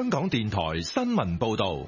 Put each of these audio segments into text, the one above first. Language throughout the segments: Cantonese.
香港電台新聞報道。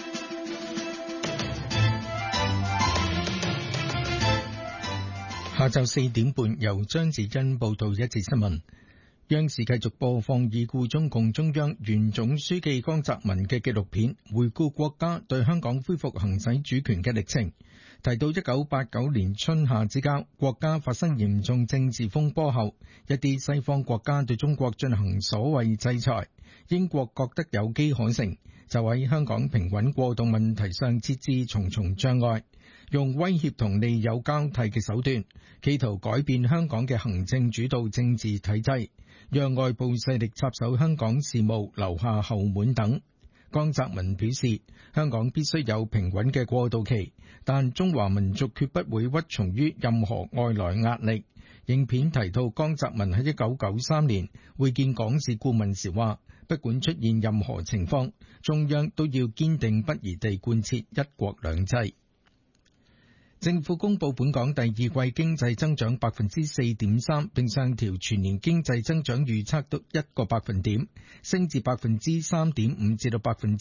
下晝4點半，由張子欣報道一節新聞。央視繼續播放已故中共中央原總書記江澤民嘅紀錄片，回顧國家對香港恢復行使主權嘅歷程。提到1989年春夏之交，國家發生嚴重政治風波後，一啲西方國家對中國進行所謂制裁，英國覺得有機可乘，就喺香港平穩過渡問題上設置重重障礙，用威脅同利誘交替嘅手段，企圖改變香港嘅行政主導政治體制，讓外部勢力插手香港事務，留下後門等。江澤民表示，香港必須有平穩嘅過渡期，但中華民族決不會屈從於任何外來壓力。影片提到江澤民喺1993年會見港事顧問時話，不管出現任何情況，中央都要堅定不移地貫徹一國兩制。政府公布本港第二季經濟增長 4.3%， 並上調全年經濟增長預測到1個百分點，升至 3.5% 至到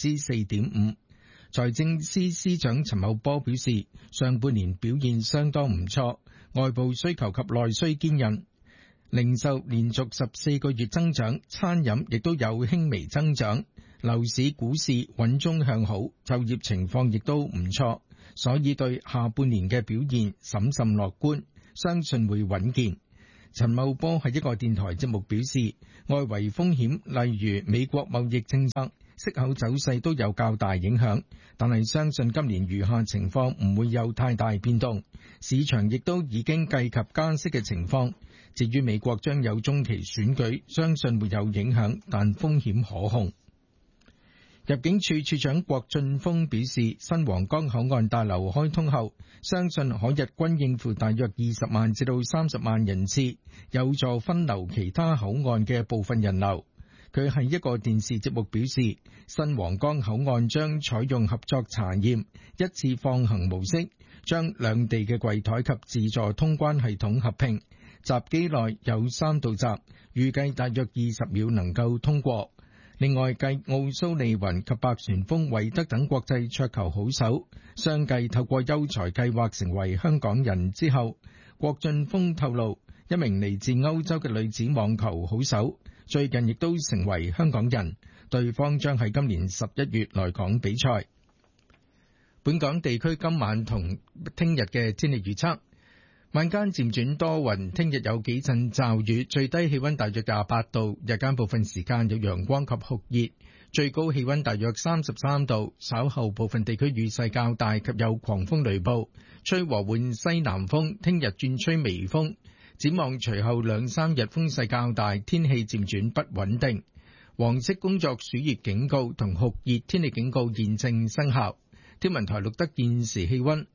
4.5%。財政司司長陳茂波表示，上半年表現相當唔錯，外部需求及內需堅韌，零售連續14個月增長，餐飲亦都有輕微增長，樓市股市穩中向好，就業情況亦都唔錯。所以對下半年嘅表現審慎樂觀，相信會穩健。陳茂波喺一個電台節目表示，外圍風險例如美國貿易政策、息口走勢都有較大影響，但係相信今年餘下情況唔會有太大變動，市場亦都已經計及加息嘅情況。至於美國將有中期選舉，相信會有影響，但風險可控。入境處處長郭俊峰表示，新皇崗口岸大樓開通後，相信可日均應付大約20萬至到30萬人次，有助分流其他口岸嘅部分人流。佢喺一個電視節目表示，新皇崗口岸將採用合作查驗、一次放行模式，將兩地嘅櫃台及自助通關系統合併，閘機內有3道閘，預計大約20秒能夠通過。另外，繼奧蘇利雲及白旋風韋德等國際桌球好手相繼透過優才計劃成為香港人之後，郭俊峰透露，一名嚟自歐洲嘅女子網球好手最近亦都成為香港人，對方將喺今年11月來港比賽。本港地區今晚同聽日嘅天氣預測，晚間漸轉多雲，聽日有幾陣驟雨，最低氣溫大約28度，日間部分時間有陽光及酷熱，最高氣溫大約33度，稍後部分地區雨勢較大及有狂風雷暴，吹和緩西南風，聽日轉吹微風。展望隨後2-3日風勢較大，天氣漸轉不穩定。黃色工作暑熱警告同酷熱天氣警告現正生效。天文台錄得現時氣溫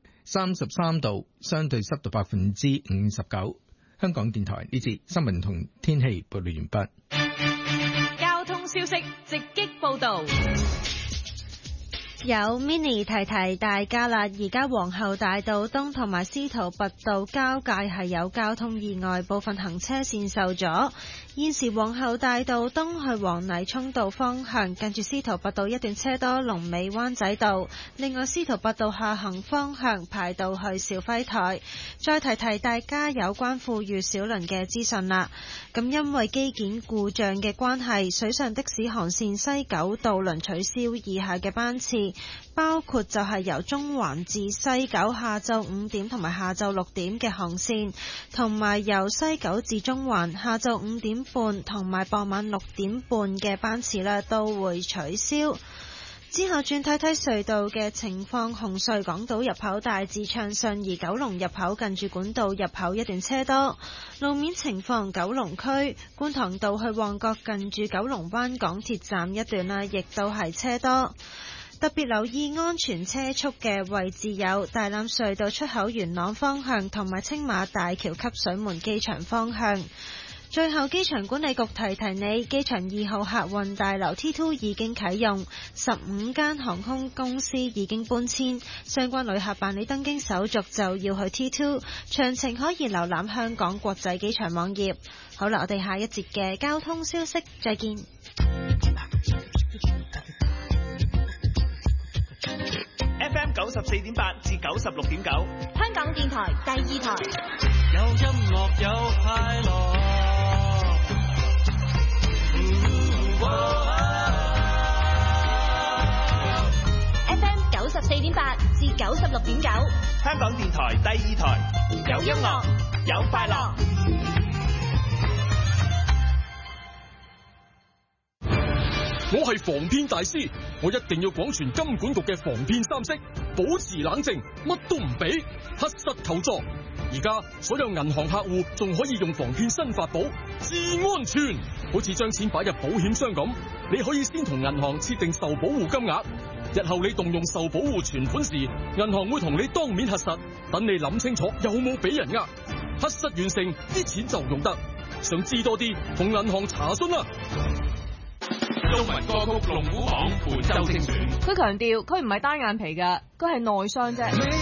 33度，相對濕度59%。香港電台呢節新聞同天氣報道完畢。 交通消息直擊報道。 有 Mini 提提大家啦，而家皇后大道東同埋司徒拔道交界係有交通意外，部分行車線受阻。現時皇后大道東去黃泥涌道方向，近住司徒拔道一段車多，龍尾灣仔道。另外司徒拔道下行方向排到去肇輝台。再提提大家有關富裕小輪嘅資訊啦。咁因為機件故障嘅關係，水上的士航線西九渡輪取消以下嘅班次，包括就係由中環至西九下晝5點同埋下晝6點嘅航線，同埋由西九至中環下晝5點半同埋傍晚6點半嘅班次啦，都會取消。之後轉睇睇隧道嘅情況，紅隧港島入口大致暢順，而九龍入口近住管道入口一段車多。路面情況，九龍區觀塘道去旺角近住九龍灣港鐵站一段啦，亦都係車多。特別留意安全車速嘅位置有大欖隧道出口元朗方向同埋青馬大橋汲水門機場方向。最後，機場管理局提提你，機場2號客運大樓 T2 已經啟用，15間航空公司已經搬遷，相關旅客辦理登機手續就要去 T2， 詳情可以瀏覽香港國際機場網頁。好啦，我哋下一節嘅交通消息再見。 94.8至96.9， 香港電台第二台。 有音樂有快樂。 FM 94.8至96.9， 香港電台第二台，有音樂有快樂。 我係防騙大師，我一定要廣傳金管局嘅防騙三式，保持冷靜，乜都唔俾，核實求助。而家所有銀行客戶仲可以用防騙新法寶至安全，好似將錢擺入保險箱咁，你可以先同銀行設定受保護金額，日後你動用受保護存款時，銀行會同你當面核實，等你諗清楚有冇俾人呃，核實完成啲錢就用得。想知多啲，同銀行查詢啦。 中文歌曲龍虎榜本周精選， 佢強調佢唔係單眼皮㗎，佢係內傷啫。